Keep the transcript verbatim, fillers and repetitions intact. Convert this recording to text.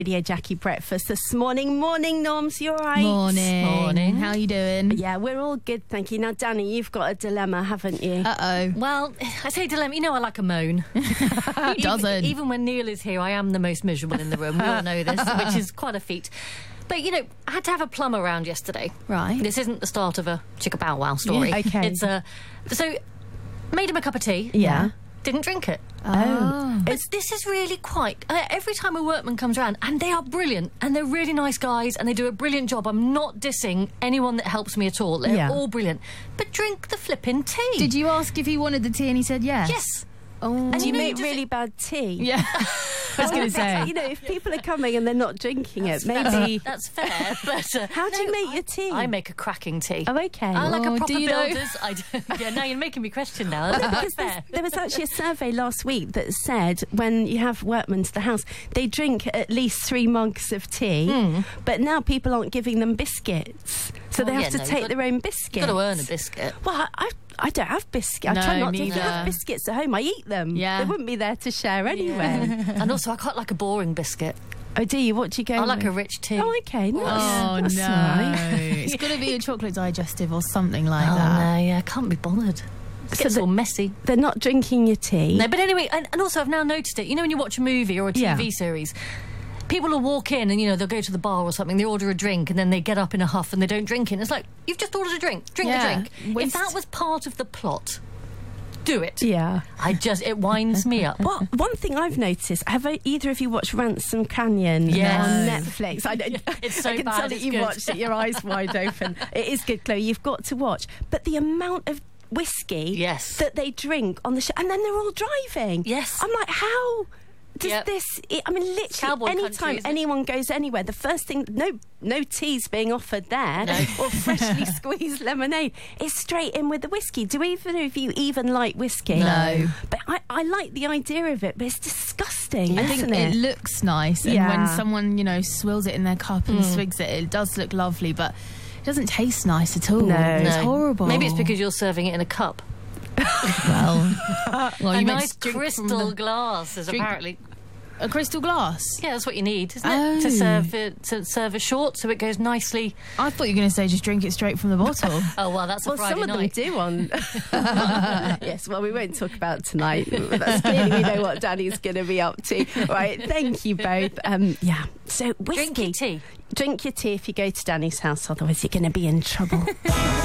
Radio Jackie Breakfast this morning. Morning, Norms, you all right? Morning. Morning. How are you doing? Yeah, we're all good, thank you. Now, Danny, you've got a dilemma, haven't you? Uh-oh. Well, I say dilemma, you know I like a moan. Who doesn't? Even, even when Neil is here, I am the most miserable in the room. We all know this, which is quite a feat. But, you know, I had to have a plum around yesterday. Right. This isn't the start of a Chicka Bow Wow story. Yeah, okay. It's a... So, made him a cup of tea. Yeah. Didn't drink it. Oh. But this is really quite... Uh, every time a workman comes around, and they are brilliant, and they're really nice guys, and they do a brilliant job. I'm not dissing anyone that helps me at all. They're Yeah. all brilliant. But drink the flipping tea. Did you ask if he wanted the tea and he said yes? Yes. Oh. And you you know, make just- really bad tea. Yeah. I was going to say. You know, if people are coming and they're not drinking it, That's- maybe... That's fair, but... Uh, How do you no, make I- your tea? I make a cracking tea. Oh, okay. I like Oh, a proper do you know? builder's. I do. Yeah, now you're making me question now. That's Because fair. there's- there was actually a survey last week that said when you have workmen to the house, they drink at least three mugs of tea, but now people aren't giving them biscuits. So Oh, they have yeah, to no, you've take got- their own You've biscuits. got to earn a biscuit. Well, I, I, I don't have biscuits. I No, try not to. If you neither. have biscuits at home, I eat them. Yeah. They wouldn't be there to share anyway. And also, I quite like a boring biscuit. Oh, do you? What do you go I like with? a rich tea. Oh, okay. Nice. Oh, That's no. nice. It's got to be a chocolate digestive or something like Oh, that. no, yeah, I can't be bothered. It So gets the- all messy. They're not drinking your tea. No, but anyway, and, and also I've now noticed it. You know when you watch a movie or a T V Yeah. series, people will walk in and, you know, they'll go to the bar or something, they order a drink and then they get up in a huff and they don't drink it. And it's like, you've just ordered a drink. Drink Yeah, the drink. waste. If that was part of the plot, do it. Yeah. I just, it winds me up. Well, one thing I've noticed, have I, either of you watched Ransom Canyon Yes. on Netflix? I, don't, It's so I can bad, tell that it's you good. watched it, your eyes wide open. It is good, Chloe. You've got to watch. But the amount of whiskey Yes. that they drink on the show, and then they're all driving. Yes. I'm like, how does Yep. this... I mean, literally, Cowboy any country, time isn't it? anyone goes anywhere, the first thing... No no tea's being offered there, No. or freshly squeezed lemonade. It's straight in with the whiskey. Do either of you even like whiskey? No. But I, I like the idea of it, but it's disgusting, I isn't think it? it looks nice, and Yeah. when someone, you know, swills it in their cup and swigs it, it does look lovely, but it doesn't taste nice at all. No. It's No. horrible. Maybe it's because you're serving it in a cup. well, well, a you meant nice to drink from crystal the- glass is drink- apparently... a crystal glass. Yeah, that's what you need, isn't Oh. it? To serve it, to serve a short so it goes nicely... I thought you were going to say just drink it straight from the bottle. Oh, well, that's a Well, Friday some of night. them do on. Yes, well, we won't talk about tonight. That's clearly we know what Danny's going to be up to. Right, thank you both. Um, yeah, so whiskey. Drink your tea. Drink your tea if you go to Danny's house, otherwise you're going to be in trouble.